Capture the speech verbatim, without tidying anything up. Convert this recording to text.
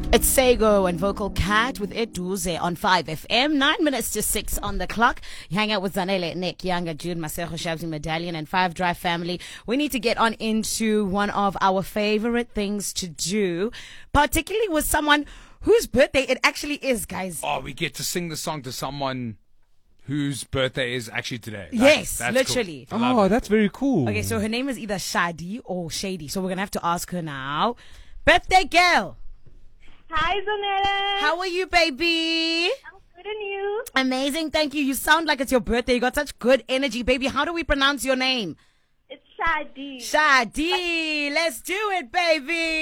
It's Sego and Vocal Cat with Eduze on five F M. Nine minutes to six on the clock. You hang out with Zanele, Nick, Younger, Jude, Masejo, Shabzi, Medallion, and Five Drive family. We need to get on into one of our favorite things to do, particularly with someone whose birthday it actually is, guys. Oh, we get to sing the song to someone whose birthday is actually today. That, yes, that's literally. Cool. I love Oh, it. that's very cool. Okay, so her name is either Shadi or Shady. So we're going to have to ask her now. Birthday girl. Hi, Zanella. How are you, baby? I'm good, and you? Amazing, thank you. You sound like it's your birthday. You got such good energy, baby. How do we pronounce your name? It's Shadi. Shadi. Let's do it, baby.